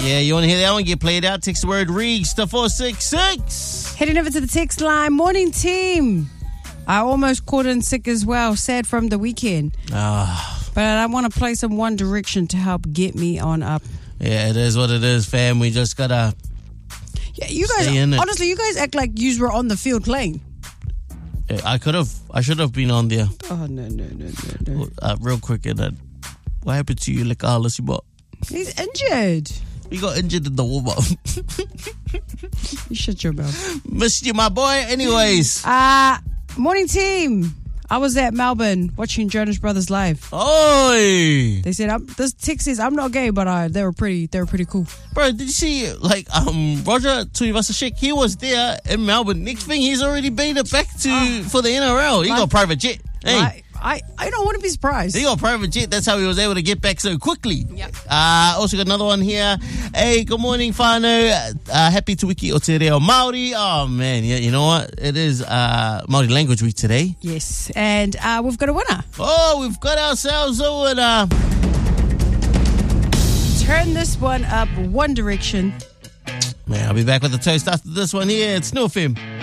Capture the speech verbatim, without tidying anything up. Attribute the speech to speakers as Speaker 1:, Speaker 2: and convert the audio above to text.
Speaker 1: Yeah, you want to hear that one? Get played out. Text the word Reeks to four six six.
Speaker 2: Heading over to the text line. Morning, team. I almost called in sick as well. Sad from the weekend.
Speaker 1: Ah.
Speaker 2: But I want to play some One Direction to help get me on up.
Speaker 1: Yeah, it is what it is, fam. We just got to
Speaker 2: Yeah, you guys, honestly, you guys act like you were on the field playing.
Speaker 1: Yeah, I could have. I should have been on there.
Speaker 2: Oh, no, no, no, no, no.
Speaker 1: Uh, real quick, uh, what happened to you, like Alice?
Speaker 2: He's injured.
Speaker 1: He got injured in the warm-up.
Speaker 2: You shut your mouth.
Speaker 1: Missed you, my boy. Anyways.
Speaker 2: Uh, morning, team. I was at Melbourne watching Jonas Brothers live.
Speaker 1: Oi!
Speaker 2: They said, I'm, this text says, I'm not gay, but uh, they were pretty They were pretty cool.
Speaker 1: Bro, did you see, like, um, Roger Tuivasa-Sheck, he was there in Melbourne. Next thing, he's already made it back to uh, for the N R L. He
Speaker 2: like,
Speaker 1: got a private jet. Hey.
Speaker 2: Like, I, I don't want to be surprised.
Speaker 1: He got a private jet. That's how he was able to get back so quickly.
Speaker 2: Yep.
Speaker 1: Uh, also got another one here. Hey, good morning, whānau. Uh, happy Te Wiki o Te Reo Māori. Oh, man. Yeah, you know what? It is uh, Māori Language Week today.
Speaker 2: Yes. And uh, we've got a winner.
Speaker 1: Oh, we've got ourselves a winner.
Speaker 2: Turn this one up One Direction.
Speaker 1: Man, I'll be back with the toast after this one here. It's Snow F M.